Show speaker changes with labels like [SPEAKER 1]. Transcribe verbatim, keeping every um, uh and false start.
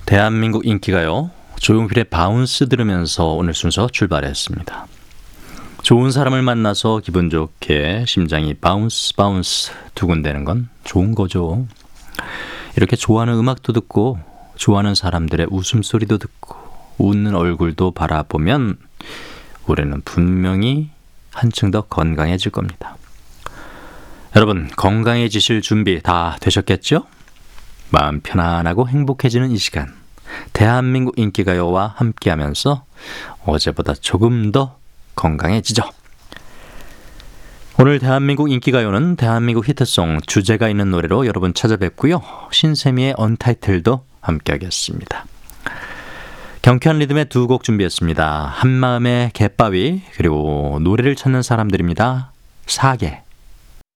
[SPEAKER 1] 대한민국 인기가요. 조용필의 바운스 들으면서 오늘 순서 출발했습니다. 좋은 사람을 만나서 기분 좋게 심장이 바운스 바운스 두근대는 건 좋은 거죠. 이렇게 좋아하는 음악도 듣고 좋아하는 사람들의 웃음소리도 듣고 웃는 얼굴도 바라보면 올해는 분명히 한층 더 건강해질 겁니다. 여러분, 건강해지실 준비 다 되셨겠죠? 마음 편안하고 행복해지는 이 시간, 대한민국 인기가요와 함께하면서 어제보다 조금 더 건강해지죠. 오늘 대한민국 인기가요는 대한민국 히트송 주제가 있는 노래로 여러분 찾아뵙고요. 신세미의 언타이틀도 함께하겠습니다. 경쾌한 리듬의 두 곡 준비했습니다. 한마음의 갯바위, 그리고 노래를 찾는 사람들입니다. 사계.